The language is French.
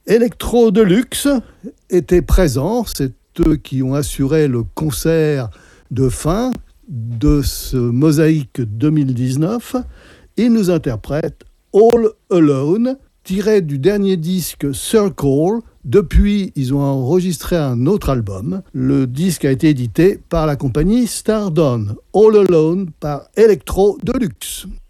Electro Deluxe était présent, c'est eux qui ont assuré le concert de fin de ce Mosaïque 2019. Ils nous interprètent All Alone, tiré du dernier disque Circle. Depuis, ils ont enregistré un autre album. Le disque a été édité par la compagnie Stardon. All Alone par Electro Deluxe.